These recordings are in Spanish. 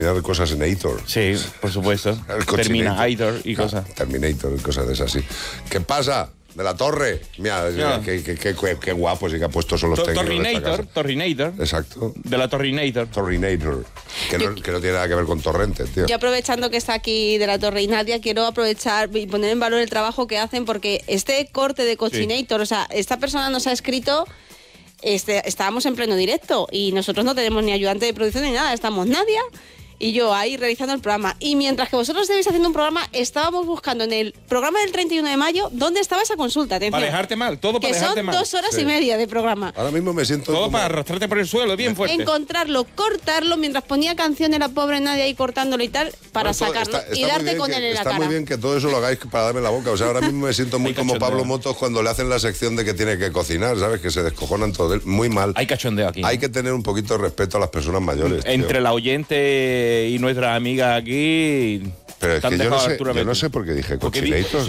Mirar cosas en Aitor. Sí, por supuesto. Terminator y cosas. Terminator y cosas de esas, sí. ¿Qué pasa? De la Torre. Mira, qué guapo sí que ha puesto esos los técnicos. Torrinator. Exacto. De la Torrinator. Que no tiene nada que ver con Torrente, tío. Yo, aprovechando que está aquí de la Torre y Nadia, quiero aprovechar y poner en valor el trabajo que hacen, porque este corte de Cochinator, o sea, esta persona nos ha escrito... estábamos en pleno directo y nosotros no tenemos ni ayudante de producción ni nada, estamos Nadia y yo ahí realizando el programa. Y mientras que vosotros estáis haciendo un programa, estábamos buscando en el programa del 31 de mayo dónde estaba esa consulta. Atención, para dejarte mal, todo para dejarte mal. Que son 2 horas y media de programa. Ahora mismo me siento... Todo para arrastrarte por el suelo, bien fuerte. Encontrarlo, cortarlo, mientras ponía canciones la pobre Nadia ahí cortándolo y tal, para sacarlo y darte con él en la cara. Está muy bien que todo eso lo hagáis para darme la boca. O sea, ahora mismo me siento muy como Pablo Motos cuando le hacen la sección de que tiene que cocinar, ¿sabes? Que se descojonan todo. Muy mal. Hay cachondeo aquí. Hay que tener un poquito de respeto a las personas mayores. Entre la oyente y nuestra amiga aquí... Pero es que yo no sé por qué dije Cochinator.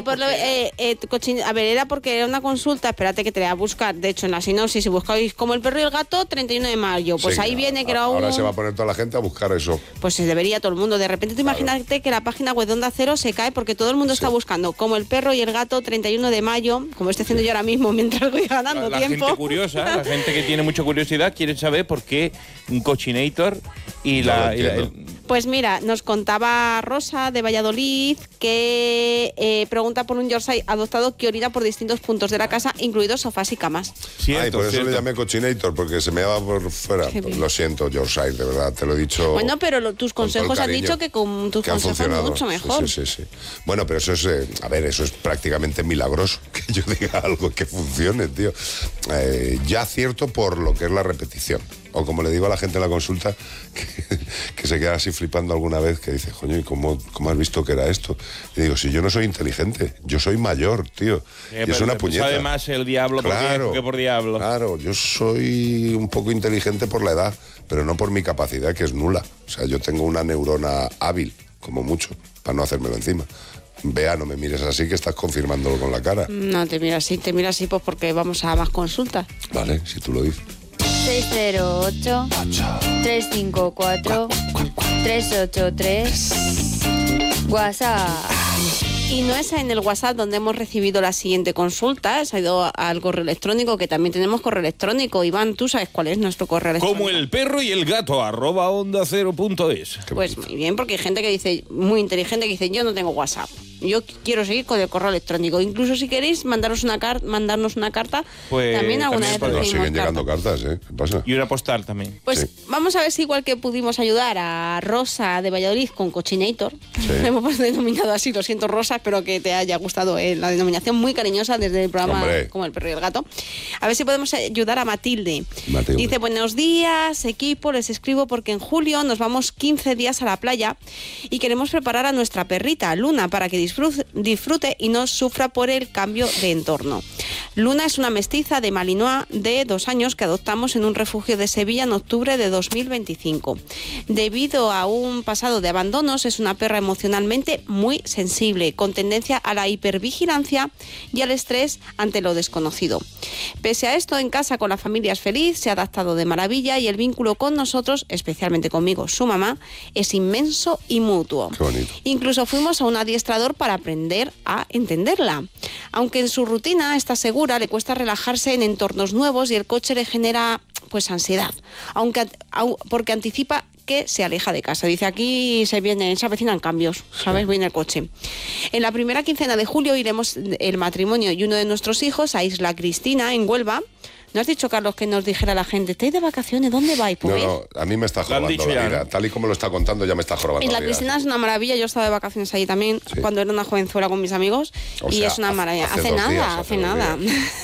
A ver, era porque era una consulta, espérate que te la voy a buscar. De hecho, en la sinopsis, si buscáis como el perro y el gato, 31 de mayo. Pues sí, ahí viene que era un... Ahora se va a poner toda la gente a buscar eso. Pues se debería todo el mundo. De repente tú imagínate que la página web de Onda Cero se cae porque todo el mundo está buscando como el perro y el gato, 31 de mayo, como estoy haciendo yo ahora mismo mientras voy ganando tiempo. La gente curiosa, la gente que tiene mucha curiosidad quiere saber por qué un Cochinator y Pues mira, nos contaba Rosa de Valladolid que pregunta por un Yorkshire adoptado que orina por distintos puntos de la casa, incluidos sofás y camas. Por eso le llamé Cochinator, porque se me daba por fuera. Lo siento, Yorkshire, de verdad, te lo he dicho. Bueno, pero tus consejos han dicho que con tus consejos es mucho mejor. Sí. Bueno, pero eso es, eso es prácticamente milagroso, que yo diga algo que funcione, tío. Ya acierto por lo que es la repetición. O como le digo a la gente en la consulta, que se queda así flipando alguna vez, que dice, coño, ¿y cómo has visto que era esto? Y digo, si yo no soy inteligente, yo soy mayor, tío. Y es una puñeta. Sabe más el diablo que por diablo. Claro, yo soy un poco inteligente por la edad, pero no por mi capacidad, que es nula. O sea, yo tengo una neurona hábil, como mucho, para no hacérmelo encima. Vea, no me mires así, que estás confirmándolo con la cara. No, te miro así pues porque vamos a más consultas. Vale, si tú lo dices. 608-354-383 WhatsApp. Y no es en el WhatsApp donde hemos recibido la siguiente consulta, se ha ido al correo electrónico, que también tenemos correo electrónico. Iván, ¿tú sabes cuál es nuestro correo electrónico? Como el perro y el gato, @ondacero.es. Pues muy bien, porque hay gente que dice, muy inteligente, que dice, yo no tengo WhatsApp. Yo quiero seguir con el correo electrónico. Incluso si queréis mandarnos una carta, pues también alguna vez recibimos siguen llegando cartas, ¿Qué pasa? Y una postal también. Pues vamos a ver si igual que pudimos ayudar a Rosa de Valladolid con Cochinator, hemos denominado así, lo siento Rosa, espero que te haya gustado la denominación muy cariñosa desde el programa como el perro y el gato. A ver si podemos ayudar a Matilde. Dice, buenos días equipo, les escribo porque en julio nos vamos 15 días a la playa y queremos preparar a nuestra perrita Luna para que disfrute y no sufra por el cambio de entorno. Luna es una mestiza de Malinois de 2 años que adoptamos en un refugio de Sevilla en octubre de 2025. Debido a un pasado de abandonos, es una perra emocionalmente muy sensible, con tendencia a la hipervigilancia y al estrés ante lo desconocido. Pese a esto, en casa con la familia es feliz, se ha adaptado de maravilla y el vínculo con nosotros, especialmente conmigo, su mamá, es inmenso y mutuo. Qué bonito. Incluso fuimos a un adiestrador para aprender a entenderla. Aunque en su rutina está segura, le cuesta relajarse en entornos nuevos y el coche le genera pues ansiedad, porque anticipa que se aleja de casa. Dice, aquí se avecinan cambios, ¿sabes? Viene el coche. En la primera quincena de julio iremos el matrimonio y uno de nuestros hijos a Isla Cristina, en Huelva. ¿No has dicho, Carlos, que nos dijera la gente, ¿estáis de vacaciones? ¿Dónde vais? Pues no, a mí me está jorobando la vida. Tal y como lo está contando, ya me está jorobando la vida. Isla Cristina es una maravilla. Yo estaba de vacaciones ahí también, cuando era una jovenzuela con mis amigos. Es una maravilla. Hace nada.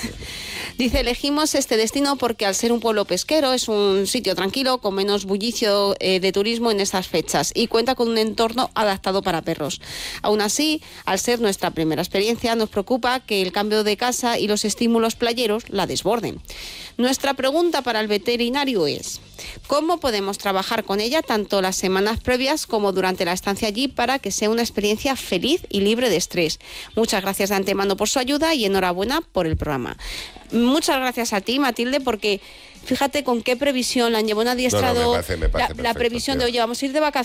Dice, elegimos este destino porque al ser un pueblo pesquero es un sitio tranquilo, con menos bullicio de turismo en estas fechas y cuenta con un entorno adaptado para perros. Aún así, al ser nuestra primera experiencia, nos preocupa que el cambio de casa y los estímulos playeros la desborden. Nuestra pregunta para el veterinario es, ¿cómo podemos trabajar con ella tanto las semanas previas como durante la estancia allí para que sea una experiencia feliz y libre de estrés? Muchas gracias de antemano por su ayuda y enhorabuena por el programa. Muchas gracias a ti, Matilde, porque fíjate con qué previsión la han llevado un adiestrador. Me parece la previsión de, oye, vamos a ir de vacaciones.